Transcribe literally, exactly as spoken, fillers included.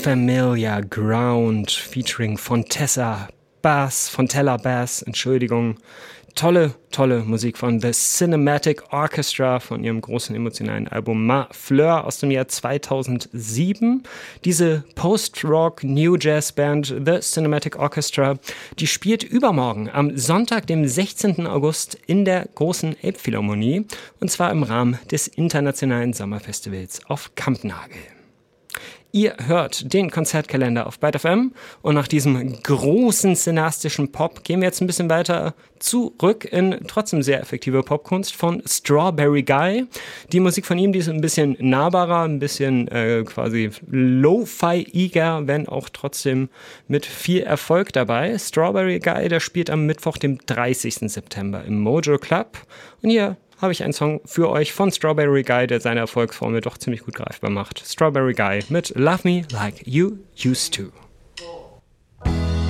Familiar Ground featuring Fontessa Bass, Fontella Bass, Entschuldigung. Tolle, tolle Musik von The Cinematic Orchestra von ihrem großen emotionalen Album Ma Fleur aus dem Jahr zweitausendsieben. Diese Post-Rock New Jazz Band The Cinematic Orchestra, die spielt übermorgen am Sonntag, dem sechzehnten August in der großen Elbphilharmonie und zwar im Rahmen des Internationalen Sommerfestivals auf Kampnagel. Ihr hört den Konzertkalender auf Byte F M und nach diesem großen szenastischen Pop gehen wir jetzt ein bisschen weiter zurück in trotzdem sehr effektive Popkunst von Strawberry Guy. Die Musik von ihm, die ist ein bisschen nahbarer, ein bisschen äh, quasi Lo-Fi-iger, wenn auch trotzdem mit viel Erfolg dabei. Strawberry Guy, der spielt am Mittwoch, dem dreißigsten September im Mojo Club und hier habe ich einen Song für euch von Strawberry Guy, der seine Erfolgsformel doch ziemlich gut greifbar macht. Strawberry Guy mit Love Me Like You Used To.